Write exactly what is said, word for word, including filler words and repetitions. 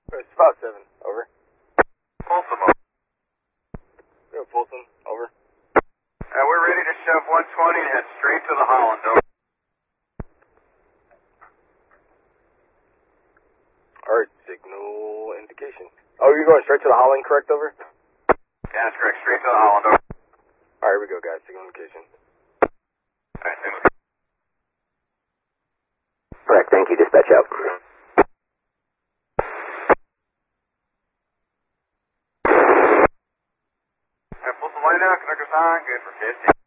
It's about seven. Over. Folsom, over. Go Folsom. Over. Uh, we're ready to shove one twenty and head straight to the Holland, over. Alright, signal indication. Oh, you're going straight to the Holland, correct, over? Yeah, that's correct. Straight to the Holland, over. Alright, here we go, guys. Signal indication. Alright, signal. Correct, thank you. Dispatch out. Alright, Folsom line out. Connector's on. Good for fifty.